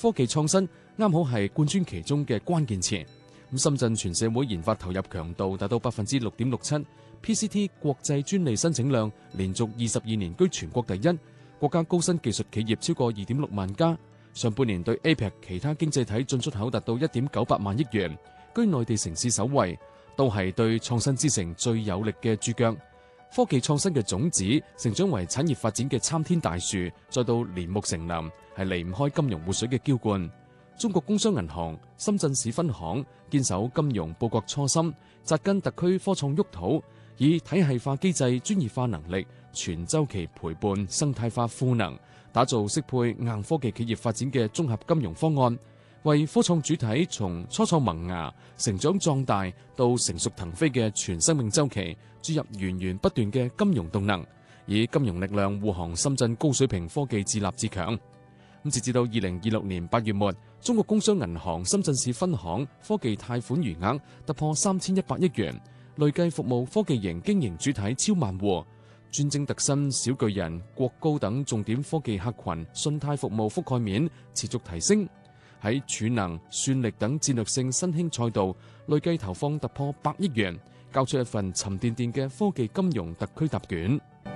科技創新啱好係貫穿其中嘅關鍵詞。深圳全社會研發投入強度達到 6.67%，PCT 國際專利申請量連續22年居全國第一，國家高新技術企業超過 2.6 萬家。上半年對 APEC 其他經濟體進出口達到 1.98 萬億元，居內地城市首位，都係對創新之城最有力嘅注腳。科技創新嘅種子成長為產業發展嘅參天大樹，再到連木成林，係離唔開金融活水嘅澆灌。中國工商銀行深圳市分行堅守金融報國初心，扎根特區科創沃土，以體系化機制、專業化能力、全周期陪伴、生態化賦能，打造適配硬科技企業發展嘅綜合金融方案，為科創主體從初創萌芽、成長壯大到成熟騰飛嘅全生命周期，注入源源不斷嘅金融動能，以金融力量護航深圳高水平科技自立自強。截至到2026年8月末，中國工商銀行深圳市分行科技貸款餘額突破3100億元，累計服務科技型經營主體超萬戶，專精特新、小巨人、國高等重點科技客群信貸服務覆蓋面持續提升，喺儲能、算力等戰略性新興賽道累計投放突破100億元，交出一份沉甸甸嘅科技金融特區答卷。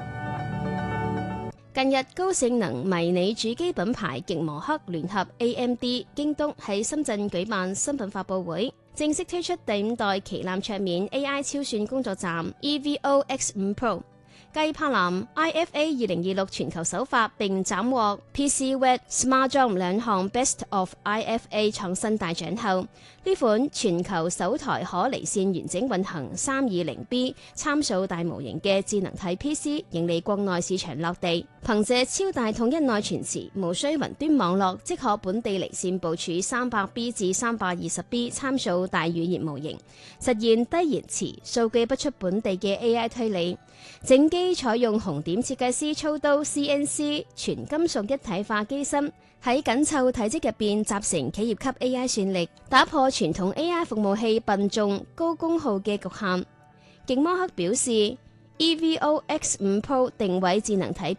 近日，高性能迷你主機品牌極摩克聯合 AMD、京東喺深圳舉辦新品發佈會，正式推出第5代旗艦桌面 AI 超算工作站 EVO X5 Pro。繼柏林 IFA 2026全球首發並斬獲 PCWeb SmartDrop 兩項 Best of IFA 創新大獎後，呢款全球首台可離線完整運行 320B 參數大模型嘅智能體 PC 迎嚟國內市場落地，憑借超大統一內存池，無需雲端網絡，即可本地離線部署 300B 至 320B 參數大語言模型，實現低延遲、數據不出本地嘅 AI 推理。整機採用紅點設計師操刀 CNC 全金屬一體化機芯，喺緊湊體積入邊集成企業級 AI 算力，打破傳統 AI 服務器笨重高功耗嘅局限。極摩克表示 ，EVO X5 Pro 定位智能體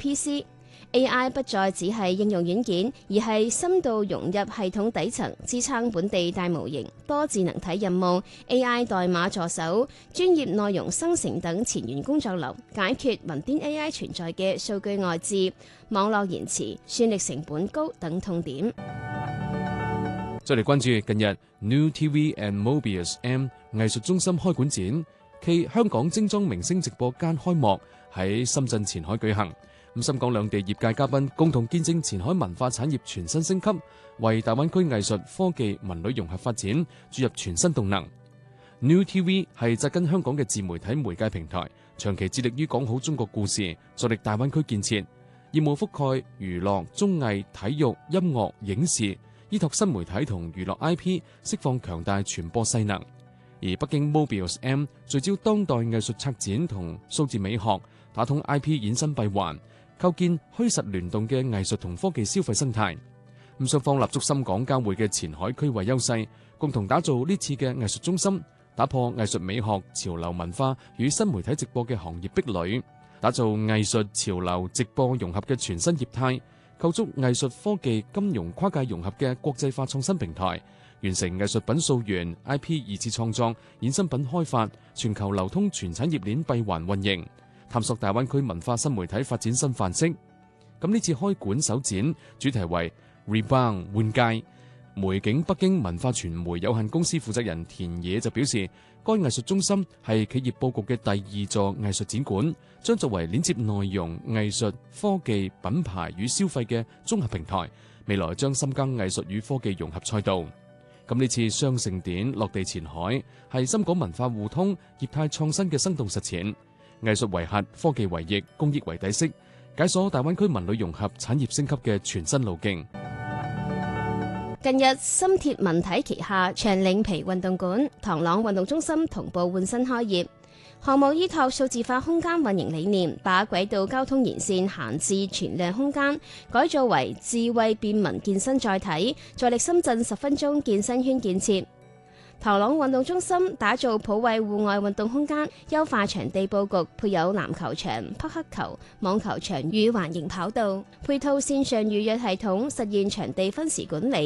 PC。AI 不再只係應用軟件，而係深度融入系統底層，支撐本地大模型、多智能體任務、AI 代碼助手、專業內容生成等前沿工作流，解決雲端 AI 存在嘅數據外置、網絡延遲、算力成本高等痛點。 再嚟關注近日 New TV and Mobius M 藝術中心開館展暨香港精裝明星直播間開幕喺深圳前海舉行。深港兩地業界嘉賓共同見證前海文化產業全新升級，為大灣區藝術、科技、文旅融合發展注入全新動能。New TV 係扎根香港嘅自媒體媒介平台，長期致力於講好中國故事，助力大灣區建設，業務覆蓋娛樂、綜藝、體育、音樂、影視，依託新媒體同娛樂 IP，釋放強大傳播勢能。而北京 Mobius M 聚焦當代藝術策展同數字美學，打通 IP 衍生閉環，構建虛實聯動嘅藝術同科技消費生態。雙方立足深港交匯嘅前海區位優勢，共同打造呢次嘅藝術中心，打破藝術美學、潮流文化與新媒體直播嘅行業壁壘，打造藝術、潮流、直播融合嘅全新業態，構築藝術、科技、金融跨界融合嘅國際化創新平台，完成藝術品溯源、IP 二次創作、衍生品開發、全球流通全產業鏈閉環運營，探索大灣區文化新媒體發展新範式。咁呢次開館首展主題為 Rebound 換屆。梅景北京文化傳媒有限公司負責人田野就表示，該藝術中心係企業佈局嘅第2座藝術展館，將作為連接內容、藝術、科技、品牌與消費嘅綜合平台，未來將深耕藝術與科技融合賽道。咁呢次雙盛典落地前海，係深港文化互通、業態創新嘅生動實踐。藝術為核，科技為翼，公益為底色，解鎖大灣區文旅融合產業升級嘅全新路徑。 近日，深鐵文體旗下長嶺皮運動館、唐朗運動中心同步換新開業。項目依託數字化空間運營理念，把軌道交通沿線閒置存量空間改造為智慧便民健身載體，助力深圳10分鐘健身圈建設。唐朗運動中心打造普惠戶外運動空間，優化場地佈局，配有籃球場、匹克球、網球場與環形跑道，配套線上預約系統，實現場地分時管理。